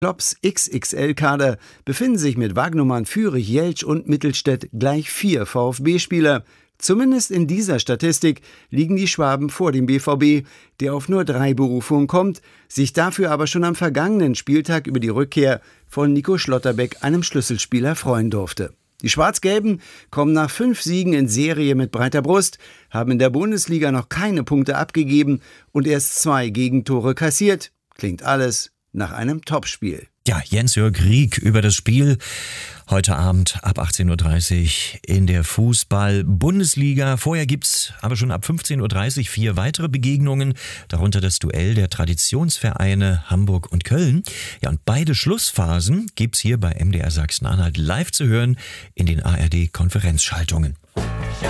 Klopps XXL-Kader befinden sich mit Wagnumann, Fürich, Jeltsch und Mittelstädt gleich 4 VfB-Spieler. Zumindest in dieser Statistik liegen die Schwaben vor dem BVB, der auf nur 3 Berufungen kommt, sich dafür aber schon am vergangenen Spieltag über die Rückkehr von Nico Schlotterbeck, einem Schlüsselspieler, freuen durfte. Die Schwarz-Gelben kommen nach 5 Siegen in Serie mit breiter Brust, haben in der Bundesliga noch keine Punkte abgegeben und erst 2 Gegentore kassiert. Klingt alles nach einem Topspiel. Ja, Jens-Jörg Rieck über das Spiel heute Abend ab 18:30 Uhr in der Fußball-Bundesliga. Vorher gibt's aber schon ab 15:30 Uhr 4 weitere Begegnungen, darunter das Duell der Traditionsvereine Hamburg und Köln. Ja, und beide Schlussphasen gibt's hier bei MDR Sachsen-Anhalt live zu hören in den ARD-Konferenzschaltungen.